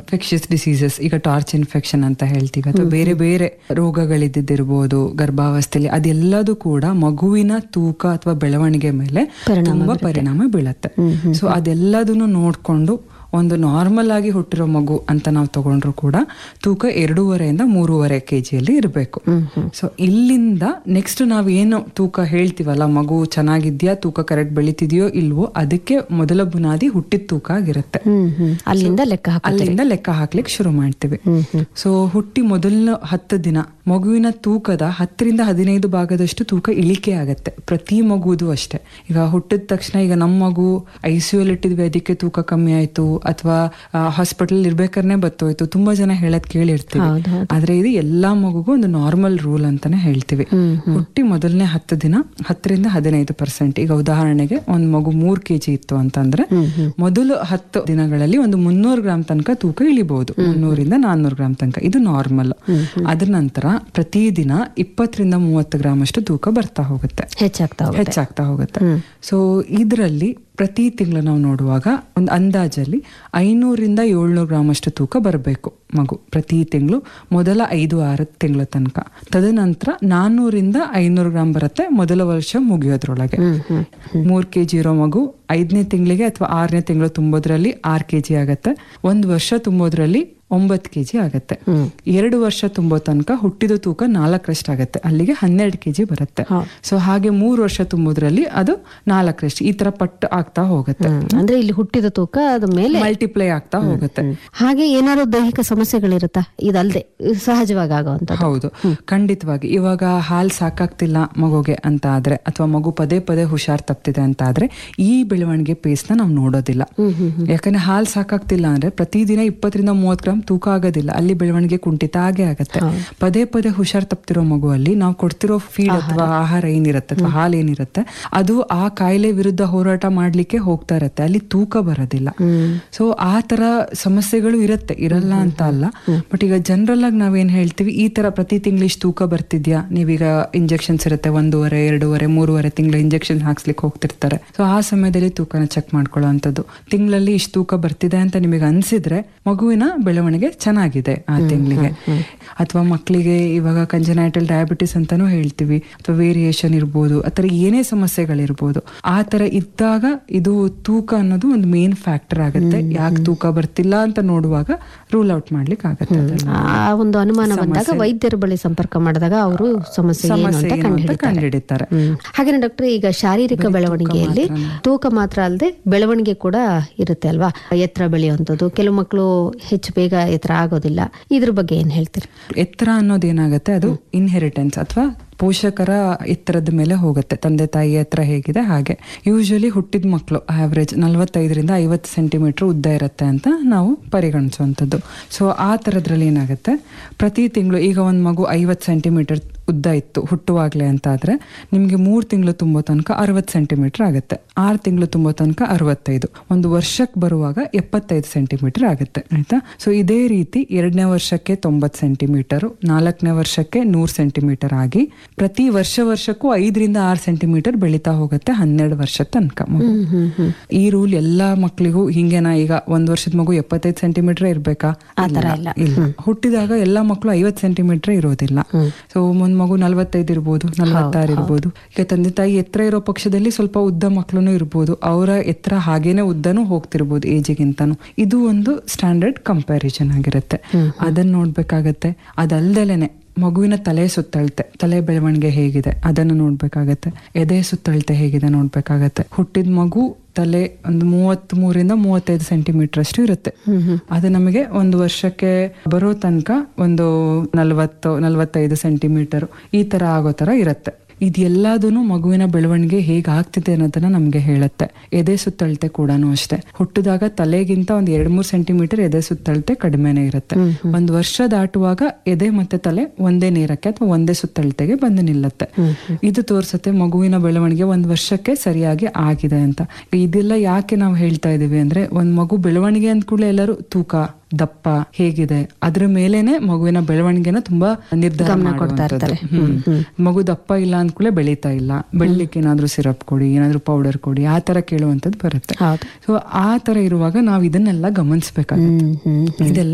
Infectious diseases, ಈಗ torch infection ಅಂತ ಹೇಳ್ತೀವಿ, ಅಥವಾ ಬೇರೆ ಬೇರೆ ರೋಗಗಳಿದ್ದಿರ್ಬೋದು ಗರ್ಭಾವಸ್ಥೆಯಲ್ಲಿ, ಅದೆಲ್ಲದೂ ಕೂಡ ಮಗುವಿನ ತೂಕ ಅಥವಾ ಬೆಳವಣಿಗೆ ಮೇಲೆ ತುಂಬಾ ಪರಿಣಾಮ ಬೀಳತ್ತೆ. ಸೊ ಅದೆಲ್ಲದನ್ನು ನೋಡ್ಕೊಂಡು ಒಂದು ನಾರ್ಮಲ್ ಆಗಿ ಹುಟ್ಟಿರೋ ಮಗು ಅಂತ ನಾವು ತಗೊಂಡ್ರು ಕೂಡ ತೂಕ 2.5 3.5 kg ಇರಬೇಕು. ಸೊ ಇಲ್ಲಿಂದ ನೆಕ್ಸ್ಟ್ ನಾವೇನು ತೂಕ ಹೇಳ್ತೀವಲ್ಲ, ಮಗು ಚೆನ್ನಾಗಿದ್ಯಾ, ತೂಕ ಕರೆಕ್ಟ್ ಬೆಳಿತಿದ್ಯೋ ಇಲ್ವೋ, ಅದಕ್ಕೆ ಮೊದಲ ಬುನಾದಿ ಹುಟ್ಟಿದ ತೂಕ ಆಗಿರುತ್ತೆ. ಅಲ್ಲಿಂದ ಲೆಕ್ಕ ಹಾಕ್ಲಿಕ್ಕೆ ಶುರು ಮಾಡ್ತೀವಿ. ಸೊ ಹುಟ್ಟಿ ಮೊದಲ 10 ದಿನ ಮಗುವಿನ ತೂಕದ 10ರಿಂದ 15 ಭಾಗದಷ್ಟು ತೂಕ ಇಳಿಕೆ ಆಗತ್ತೆ, ಪ್ರತಿ ಮಗುದು ಅಷ್ಟೇ. ಈಗ ಹುಟ್ಟಿದ ತಕ್ಷಣ, ಈಗ ನಮ್ಮ ಮಗು ICU ಅಲ್ಲಿ ಇಟ್ಟಿದ್ವಿ, ಅದಕ್ಕೆ ತೂಕ ಕಮ್ಮಿ ಆಯ್ತು, ಅಥವಾ ಹಾಸ್ಪಿಟಲ್ ಇರ್ಬೇಕಾದ್ರೆ ಬತ್ತೋಯ್ತು, ತುಂಬಾ ಜನ ಹೇಳದ್ ಕೇಳಿರ್ತೀವಿ. ಆದ್ರೆ ಇದು ಎಲ್ಲಾ ಮಗುಗೂ ಒಂದು ನಾರ್ಮಲ್ ರೂಲ್ ಅಂತಾನೆ ಹೇಳ್ತೀವಿ. ಹುಟ್ಟಿ ಮೊದಲನೇ 10 ದಿನ 10ರಿಂದ 15%. ಈಗ ಉದಾಹರಣೆಗೆ ಒಂದ್ ಮಗು 3 kg ಇತ್ತು ಅಂತಂದ್ರೆ ಮೊದಲು 10 ದಿನಗಳಲ್ಲಿ ಒಂದು 300 ಗ್ರಾಮ್ ತನಕ ತೂಕ ಇಳಿಬಹುದು, 300ರಿಂದ 400 ಗ್ರಾಮ್ ತನಕ, ಇದು ನಾರ್ಮಲ್. ಅದ್ರ ನಂತರ ಪ್ರತಿದಿನ 20ರಿಂದ 30 ಗ್ರಾಮ್ ಅಷ್ಟು ತೂಕ ಬರ್ತಾ ಹೋಗುತ್ತೆ, ಹೆಚ್ಚಾಗ್ತಾ ಹೋಗುತ್ತೆ. ಸೊ ಇದರಲ್ಲಿ ಪ್ರತಿ ತಿಂಗಳು ನಾವು ನೋಡುವಾಗ ಒಂದು ಅಂದಾಜಲ್ಲಿ 500ರಿಂದ 700 ಗ್ರಾಮ್ ಅಷ್ಟು ತೂಕ ಬರಬೇಕು ಮಗು ಪ್ರತಿ ತಿಂಗಳು, ಮೊದಲ 5-6 ತಿಂಗಳ ತನಕ. ತದನಂತರ 400ರಿಂದ 500 ಗ್ರಾಮ್ ಬರುತ್ತೆ ಮೊದಲ ವರ್ಷ ಮುಗಿಯೋದ್ರೊಳಗೆ. 3 kg ಇರೋ ಮಗು 5ನೇ ತಿಂಗಳಿಗೆ ಅಥವಾ 6ನೇ ತಿಂಗಳು ತುಂಬೋದ್ರಲ್ಲಿ 6 kg ಆಗತ್ತೆ, 1 ವರ್ಷ ತುಂಬೋದ್ರಲ್ಲಿ 9 kg ಆಗತ್ತೆ. 2 ವರ್ಷ ತುಂಬೋ ತನಕ ಹುಟ್ಟಿದ ತೂಕ 4ರಷ್ಟು ಆಗತ್ತೆ, ಅಲ್ಲಿಗೆ 12 kg ಬರುತ್ತೆ. ಸೊ ಹಾಗೆ 3 ವರ್ಷ ತುಂಬೋದ್ರಲ್ಲಿ ಅದು 4ರಷ್ಟು, ಈ ತರ ಪಟ್ಟು ಆಗ್ತಾ ಹೋಗುತ್ತೆ. ಅಂದ್ರೆ ಇಲ್ಲಿ ಹುಟ್ಟಿದ ತೂಕ ಅದ ಮೇಲೆ ಮಲ್ಟಿಪ್ಲೈ ಆಗ್ತಾ ಹೋಗುತ್ತೆ. ಹಾಗೆ ಏನಾದ್ರು ದೈಹಿಕ ಸಮಸ್ಯೆಗಳಿರುತ್ತಾ ಇದಲ್ದೆ ಸಹಜವಾಗಿ ಆಗುವಂತ? ಹೌದು, ಖಂಡಿತವಾಗಿ. ಇವಾಗ ಹಾಲ್ ಸಾಕಾಗ್ತಿಲ್ಲ ಮಗುಗೆ ಅಂತ ಆದ್ರೆ, ಅಥವಾ ಮಗು ಪದೇ ಪದೇ ಹುಷಾರ್ ತಪ್ತಿದೆ ಅಂತ ಆದ್ರೆ, ಈ ಬೆಳವಣಿಗೆ ಪೇಸ್ ನ ನಾವು ನೋಡೋದಿಲ್ಲ. ಯಾಕಂದ್ರೆ ಹಾಲ್ ಸಾಕಾಗ್ತಿಲ್ಲ ಅಂದ್ರೆ ಪ್ರತಿದಿನ 20ರಿಂದ 30 ಗ್ರಾಮ್ ತೂಕ ಆಗೋದಿಲ್ಲ, ಅಲ್ಲಿ ಬೆಳವಣಿಗೆ ಕುಂಠಿತ ಆಗೇ ಆಗತ್ತೆ. ಪದೇ ಪದೇ ಹುಷಾರ್ ತಪ್ತಿರೋ ಮಗುವಲ್ಲಿ ನಾವು ಕೊಡ್ತಿರೋ ಫೀಡ್ ಅಥವಾ ಆಹಾರ ಏನಿರುತ್ತೆ ಅಥವಾ ಹಾಲು ಏನಿರುತ್ತೆ, ಅದು ಆ ಕಾಯಿಲೆ ವಿರುದ್ಧ ಹೋರಾಟ ಮಾಡ್ಲಿಕ್ಕೆ ಹೋಗ್ತಾ ಇರತ್ತೆ, ಅಲ್ಲಿ ತೂಕ ಬರೋದಿಲ್ಲ. ಸೊ ಆ ತರ ಸಮಸ್ಯೆಗಳು ಇರತ್ತೆ, ಇರಲ್ಲ ಅಂತ ಅಲ್ಲ. ಬಟ್ ಈಗ ಜನರಲ್ ಆಗಿ ನಾವೇನ್ ಹೇಳ್ತೀವಿ, ಈ ತರ ಪ್ರತಿ ತಿಂಗಳು ಇಷ್ಟು ತೂಕ ಬರ್ತಿದ್ಯಾ, ನೀವೀಗ ಇಂಜೆಕ್ಷನ್ಸ್ ಇರುತ್ತೆ, 1.5, 2.5, 3.5 ತಿಂಗಳು ಇಂಜೆಕ್ಷನ್ ಹಾಕ್ಸ್ಲಿಕ್ಕೆ ಹೋಗ್ತಿರ್ತಾರೆ. ಸೊ ಆ ಸಮಯದಲ್ಲಿ ತೂಕನ ಚೆಕ್ ಮಾಡ್ಕೊಳ್ಳೋ ಅಂತದ್ದು. ತಿಂಗಳಲ್ಲಿ ಇಷ್ಟು ತೂಕ ಬರ್ತಿದೆ ಅಂತ ನಿಮಗೆ ಅನ್ಸಿದ್ರೆ ಮಗುವಿನ ಬೆಳವಣಿಗೆ ಚೆನ್ನಾಗಿದೆ ಆ ತಿಂಗಳಿಗೆ. ಅಥವಾ ಮಕ್ಕಳಿಗೆ ಇವಾಗ ಕಂಜನೈಟಲ್ ಡಯಾಬಿಟಿಸ್ ಅಂತಾನೂ ಹೇಳ್ತೀವಿ, ಅಥವಾ ವೇರಿಯೇಷನ್ ಇರ್ಬೋದು, ಆ ತರ ಏನೇ ಸಮಸ್ಯೆಗಳಿರ್ಬೋದು. ಆ ತರ ಇದ್ದಾಗ ಇದು ತೂಕ ಅನ್ನೋದು ಒಂದು ಮೇನ್ ಫ್ಯಾಕ್ಟರ್ ಆಗುತ್ತೆ. ಯಾಕೆ ತೂಕ ಬರ್ತಿಲ್ಲ ಅಂತ ನೋಡುವಾಗ ರೂಲ್ ಔಟ್ ಮಾಡ್ಲಿಕ್ಕೆ ಆಗುತ್ತೆ. ಆ ಒಂದು ಅನುಮಾನ ಬಂದಾಗ ವೈದ್ಯರ ಬಳಿ ಸಂಪರ್ಕ ಮಾಡಿದಾಗ ಅವರು ಸಮಸ್ಯೆ ಕಂಡುಹಿಡಿತಾರೆ. ಹಾಗೆ ಡಾಕ್ಟರ್, ಈಗ ಶಾರೀರಿಕ ಬೆಳವಣಿಗೆಯಲ್ಲಿ ತೂಕ ಮಾತ್ರ ಅಲ್ಲದೆ ಬೆಳವಣಿಗೆ ಕೂಡ ಇರುತ್ತೆ ಅಲ್ವಾ, ಎತ್ತರ ಬೆಳೆಯುವಂಥದ್ದು. ಕೆಲವು ಮಕ್ಕಳು ಹೆಚ್ಚು ಬೇಗ ಎತ್ತರ ಆಗೋದಿಲ್ಲ, ಇದ್ರ ಬಗ್ಗೆ ಏನ್ ಹೇಳ್ತೀರಿ? ಎತ್ತರ ಅನ್ನೋದೇನಾಗತ್ತೆ, ಅದು ಇನ್ಹೆರಿಟೆನ್ಸ್ ಅಥವಾ ಪೋಷಕರ ಎತ್ತರದ ಮೇಲೆ ಹೋಗುತ್ತೆ. ತಂದೆ ತಾಯಿ ಎತ್ತರ ಹೇಗಿದೆ ಹಾಗೆ. ಯೂಶಲಿ ಹುಟ್ಟಿದ ಮಕ್ಕಳು ಆವರೇಜ್ 45ರಿಂದ 50 ಸೆಂಟಿಮೀಟರ್ ಉದ್ದ ಇರುತ್ತೆ ಅಂತ ನಾವು ಪರಿಗಣಿಸುವಂಥದ್ದು. ಸೊ ಆ ಥರದ್ರಲ್ಲಿ ಏನಾಗುತ್ತೆ, ಪ್ರತಿ ತಿಂಗಳು ಈಗ ಒಂದು ಮಗು 50 ಸೆಂಟಿಮೀಟರ್ ಉದ್ದ ಇತ್ತು ಹುಟ್ಟುವಾಗ್ಲೇ ಅಂತ ಆದ್ರೆ, ನಿಮ್ಗೆ 3 ತಿಂಗಳು ತುಂಬೋ ತನಕ 60 ಸೆಂಟಿಮೀಟರ್ ಆಗುತ್ತೆ, 6 ತಿಂಗಳು ತುಂಬೋ ತನಕ 65, ಒಂದು ವರ್ಷಕ್ಕೆ ಬರುವಾಗ 75 ಸೆಂಟಿಮೀಟರ್ ಆಗುತ್ತೆ, ಆಯ್ತಾ. ಸೊ ಇದೇ ರೀತಿ 2ನೇ ವರ್ಷಕ್ಕೆ 90 ಸೆಂಟಿಮೀಟರ್, 4ನೇ ವರ್ಷಕ್ಕೆ 100 ಸೆಂಟಿಮೀಟರ್ ಆಗಿ ಪ್ರತಿ ವರ್ಷಕ್ಕೂ 5ರಿಂದ 6 ಸೆಂಟಿಮೀಟರ್ ಬೆಳೀತಾ ಹೋಗುತ್ತೆ 12 ವರ್ಷದ ತನಕ ಮಗು. ಈ ರೂಲ್ ಎಲ್ಲಾ ಮಕ್ಕಳಿಗೂ ಹಿಂಗೇನಾ? ಈಗ 1 ವರ್ಷದ ಮಗು 75 ಸೆಂಟಿಮೀಟರ್ ಇರ್ಬೇಕಾ? ಇಲ್ಲ. ಹುಟ್ಟಿದಾಗ ಎಲ್ಲಾ ಮಕ್ಕಳು 50 ಸೆಂಟಿಮೀಟರ್ ಇರೋದಿಲ್ಲ. ಸೊ ಒಂದ್ ಮಗು 45 ಇರ್ಬೋದು, 46 ಇರ್ಬೋದು. ಈಗ ತಂದೆ ತಾಯಿ ಎತ್ತರ ಇರೋ ಪಕ್ಷದಲ್ಲಿ ಸ್ವಲ್ಪ ಉದ್ದ ಮಕ್ಕಳು ಇರ್ಬೋದು, ಅವರ ಎತ್ತರ ಹಾಗೇನೆ ಉದ್ದನೂ ಹೋಗ್ತಿರ್ಬೋದು ಏಜಿಗಿಂತಾನು. ಇದು ಒಂದು ಸ್ಟ್ಯಾಂಡರ್ಡ್ ಕಂಪ್ಯಾರಿಸನ್ ಆಗಿರುತ್ತೆ, ಅದನ್ನ ನೋಡ್ಬೇಕಾಗತ್ತೆ. ಅದಲ್ದಲೇನೆ ಮಗುವಿನ ತಲೆ ಸುತ್ತಳತೆ, ತಲೆ ಬೆಳವಣಿಗೆ ಹೇಗಿದೆ ಅದನ್ನು ನೋಡ್ಬೇಕಾಗತ್ತೆ. ಎದೆ ಸುತ್ತಳತೆ ಹೇಗಿದೆ ನೋಡ್ಬೇಕಾಗತ್ತೆ. ಹುಟ್ಟಿದ ಮಗು ತಲೆ ಒಂದು 33ರಿಂದ 35 ಸೆಂಟಿಮೀಟರ್ ಅಷ್ಟು ಇರುತ್ತೆ. ಅದು ನಮಗೆ 1 ವರ್ಷಕ್ಕೆ ಬರೋ ತನಕ ಒಂದು 40-45 ಸೆಂಟಿಮೀಟರ್ ಈ ತರ ಆಗೋ ತರ ಇರುತ್ತೆ. ಇದೆಲ್ಲದೂ ಮಗುವಿನ ಬೆಳವಣಿಗೆ ಹೇಗೆ ಆಗ್ತಿದೆ ಅನ್ನೋದನ್ನ ನಮ್ಗೆ ಹೇಳುತ್ತೆ. ಎದೆ ಸುತ್ತಳತೆ ಕೂಡ ಅಷ್ಟೇ. ಹುಟ್ಟಿದಾಗ ತಲೆಗಿಂತ ಒಂದು 2-3 ಸೆಂಟಿಮೀಟರ್ ಎದೆ ಸುತ್ತಳತೆ ಕಡಿಮೆನೆ ಇರುತ್ತೆ. 1 ವರ್ಷ ದಾಟುವಾಗ ಎದೆ ಮತ್ತೆ ತಲೆ ಒಂದೇ ನೇರಕ್ಕೆ ಅಥವಾ ಒಂದೇ ಸುತ್ತಳತೆಗೆ ಬಂದು ನಿಲ್ಲುತ್ತೆ. ಇದು ತೋರ್ಸುತ್ತೆ ಮಗುವಿನ ಬೆಳವಣಿಗೆ 1 ವರ್ಷಕ್ಕೆ ಸರಿಯಾಗಿ ಆಗಿದೆ ಅಂತ. ಇದೆಲ್ಲ ಯಾಕೆ ನಾವು ಹೇಳ್ತಾ ಇದೀವಿ ಅಂದ್ರೆ, ಒಂದ್ ಮಗು ಬೆಳವಣಿಗೆ ಅಂದ ಕೂಡಲೇ ಎಲ್ಲರೂ ತೂಕ, ದಪ್ಪ ಹೇಗಿದೆ ಅದ್ರ ಮೇಲೇನೆ ಮಗುವಿನ ಬೆಳವಣಿಗೆನ ತುಂಬಾ ನಿರ್ಧಾರ ಮಾಡ್ತಾರೆ. ಮಗು ದಪ್ಪ ಇಲ್ಲ ಅಂದ್ಕೂಳೆ ಬೆಳೀತಾ ಇಲ್ಲ, ಬೆಳಿಲಿಕ್ಕೆ ಏನಾದ್ರು ಸಿರಪ್ ಕೊಡಿ, ಏನಾದ್ರು ಪೌಡರ್ ಕೊಡಿ, ಆ ತರ ಕೇಳುವಂತದ್ದು ಬರುತ್ತೆ. ಸೊ ಆ ತರ ಇರುವಾಗ ನಾವ್ ಇದನ್ನೆಲ್ಲ ಗಮನಿಸ್ಬೇಕಾಗುತ್ತೆ. ಇದೆಲ್ಲ